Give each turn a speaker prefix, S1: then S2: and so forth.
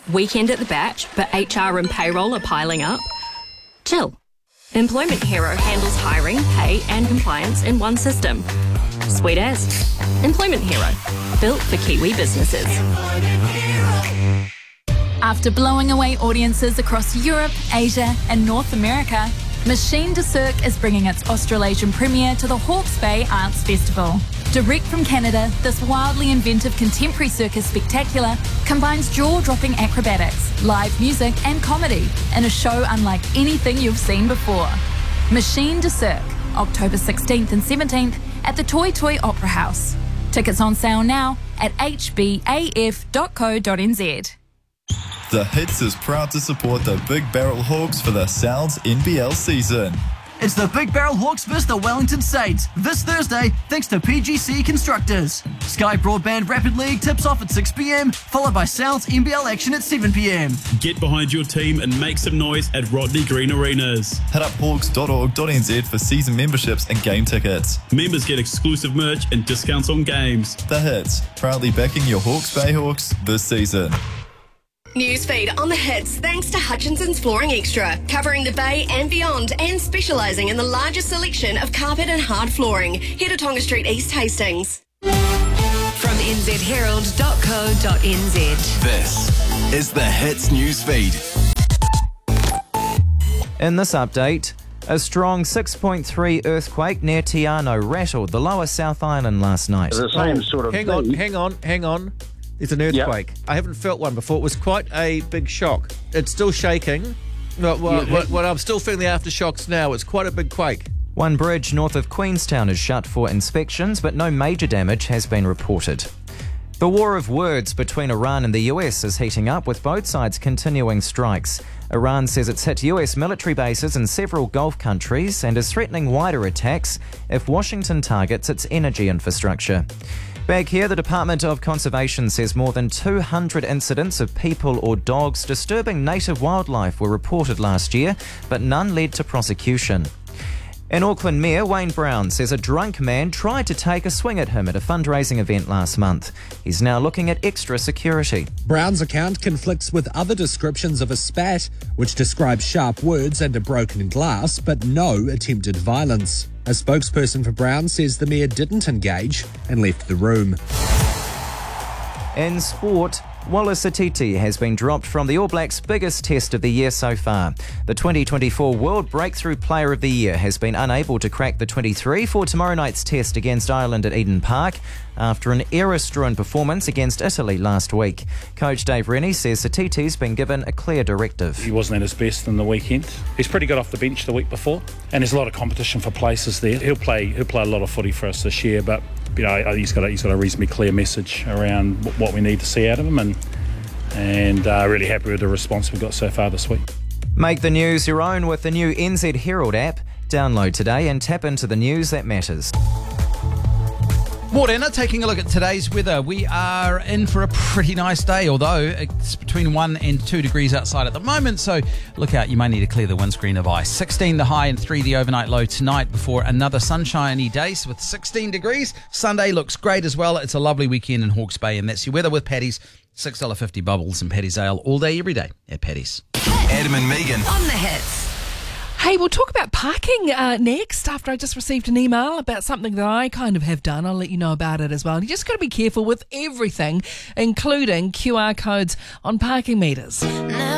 S1: Weekend at the batch, but HR and payroll are piling up? Chill. Employment Hero handles hiring, pay and compliance in one system. Sweet as. Employment Hero. Built for Kiwi businesses.
S2: After blowing away audiences across Europe, Asia and North America, Machine de Cirque is bringing its Australasian premiere to the Hawke's Bay Arts Festival. Direct from Canada, this wildly inventive contemporary circus spectacular combines jaw-dropping acrobatics, live music and comedy in a show unlike anything you've seen before. Machine de Cirque, October 16th and 17th at the Toy Toy Opera House. Tickets on sale now at hbaf.co.nz.
S3: The Hits is proud to support the Big Barrel Hawks for the Sounds NBL season.
S4: It's the Big Barrel Hawks vs the Wellington Saints this Thursday thanks to PGC Constructors. Sky Broadband Rapid League tips off at 6 p.m, followed by Sounds NBL action at 7 p.m.
S5: Get behind your team and make some noise at Rodney Green Arenas.
S3: Hit up hawks.org.nz for season memberships and game tickets.
S5: Members get exclusive merch and discounts on games.
S3: The Hits, proudly backing your Hawke's Bay Hawks this season.
S6: Newsfeed on the Hits thanks to Hutchinson's Flooring Extra, covering the Bay and beyond and specialising in the largest selection of carpet and hard flooring. Head to Tonga Street East Hastings.
S7: From nzherald.co.nz.
S8: This is the Hits Newsfeed.
S9: In this update, a strong 6.3 earthquake near Tiano rattled the lower South Island last night.
S10: The same sort of
S11: Hang on. There's an earthquake. Yep. I haven't felt one before. It was quite a big shock. It's still shaking. Well, I'm still feeling the aftershocks now. It's quite a big quake.
S9: One bridge north of Queenstown is shut for inspections, but no major damage has been reported. The war of words between Iran and the US is heating up, with both sides continuing strikes. Iran says it's hit US military bases in several Gulf countries and is threatening wider attacks if Washington targets its energy infrastructure. Back here, the Department of Conservation says more than 200 incidents of people or dogs disturbing native wildlife were reported last year, but none led to prosecution. In Auckland, Mayor Wayne Brown says a drunk man tried to take a swing at him at a fundraising event last month. He's now looking at extra security.
S12: Brown's account conflicts with other descriptions of a spat, which describes sharp words and a broken glass, but no attempted violence. A spokesperson for Brown says the mayor didn't engage and left the room.
S9: In sport, Wallace Atiti has been dropped from the All Blacks' biggest test of the year so far. The 2024 World Breakthrough Player of the Year has been unable to crack the 23 for tomorrow night's test against Ireland at Eden Park after an error-strewn performance against Italy last week. Coach Dave Rennie says Atiti's been given a clear directive.
S13: He wasn't at his best in the weekend. He's pretty good off the bench the week before, and there's a lot of competition for places there. He'll play a lot of footy for us this year, but he's got a reasonably clear message around what we need to see out of him, and really happy with the response we've got so far this week.
S9: Make the news your own with the new NZ Herald app. Download today and tap into the news that matters.
S14: Morena, taking a look at today's weather. We are in for a pretty nice day, although it's between 1 and 2 degrees outside at the moment, so look out, you may need to clear the windscreen of ice. 16 the high and 3 the overnight low tonight before another sunshiny day with 16 degrees. Sunday looks great as well. It's a lovely weekend in Hawke's Bay, and that's your weather with Paddy's. $6.50 bubbles and Paddy's Ale all day, every day at Paddy's.
S8: Adam and Megan
S7: On the Hits.
S15: Hey, we'll talk about parking next after I just received an email about something that I kind of have done. I'll let you know about it as well. You just got to be careful with everything, including QR codes on parking meters.